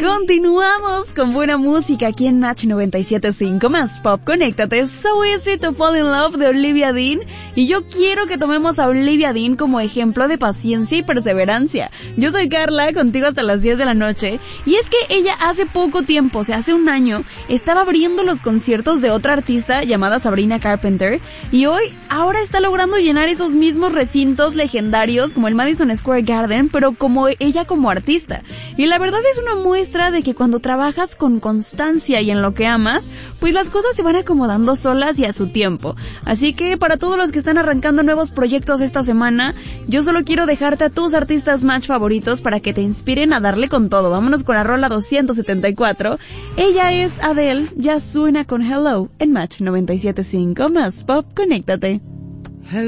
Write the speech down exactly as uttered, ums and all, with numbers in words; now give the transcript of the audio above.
Continuamos con buena música aquí en Match noventa y siete punto cinco más Pop. Conéctate. So Easy to Fall in Love de Olivia Dean. Y yo quiero que tomemos a Olivia Dean como ejemplo de paciencia y perseverancia. Yo soy Carla, contigo hasta las diez de la noche. Y es que ella hace poco tiempo, o sea, hace un año, estaba abriendo los conciertos de otra artista llamada Sabrina Carpenter. Y hoy, ahora está logrando llenar esos mismos recintos legendarios como el Madison Square Garden, pero como ella como artista. Y la verdad es una muestra de que cuando trabajas con constancia y en lo que amas, pues las cosas se van acomodando solas y a su tiempo. Así que para todos los que están arrancando nuevos proyectos esta semana, yo solo quiero dejarte a tus artistas Match favoritos para que te inspiren a darle con todo. Vámonos con la rola doscientos setenta y cuatro. Ella es Adele, ya suena con Hello en Match noventa y siete punto cinco más Pop. Conéctate.